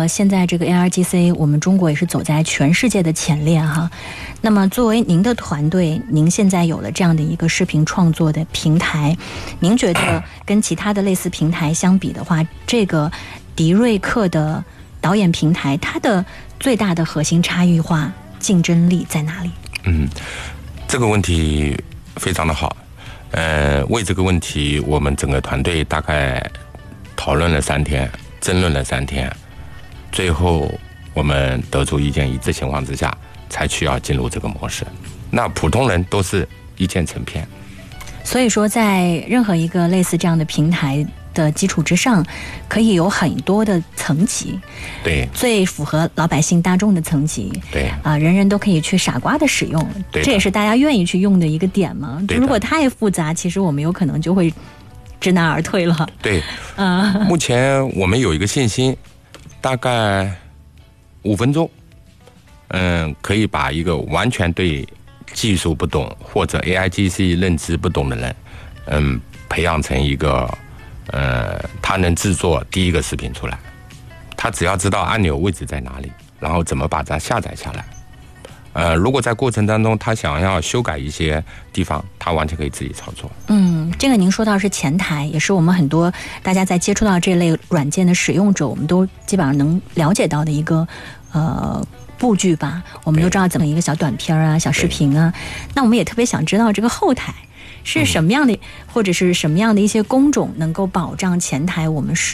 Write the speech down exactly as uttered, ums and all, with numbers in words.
了现在这个 A R G C， 我们中国也是走在全世界的前列哈。那么作为您的团队，您现在有了这样的一个视频创作的平台，您觉得跟其他的类似平台相比的话，这个迪瑞克的导演平台它的最大的核心差异化竞争力在哪里？ 嗯，这个问题非常的好。呃，为这个问题，我们整个团队大概讨论了三天，争论了三天，最后我们得出意见一致情况之下，才需要进入这个模式。那普通人都是一键成片。 所以说，在任何一个类似这样的平台的基础之上，可以有很多的层级， 对， 最符合老百姓大众的层级， 对啊、呃，人人都可以去傻瓜的使用， 对， 这也是大家愿意去用的一个点嘛。如果太复杂，其实我们有可能就会知难而退了。 对， 啊、呃， 目前我们有一个信心，大概五分钟，嗯，可以把一个完全对技术不懂或者 A I G C 认知不懂的人，嗯，培养成一个。呃，他能制作第一个视频出来，他只要知道按钮位置在哪里，然后怎么把它下载下来。呃，如果在过程当中他想要修改一些地方，他完全可以自己操作。 嗯，这个您说到是前台，也是我们很多大家在接触到这类软件的使用者，我们都基本上能了解到的一个呃布局吧。我们都知道怎么一个小短片啊、小视频啊。那我们也特别想知道这个后台。是什么样的、嗯、或者是什么样的一些工种能够保障前台我们使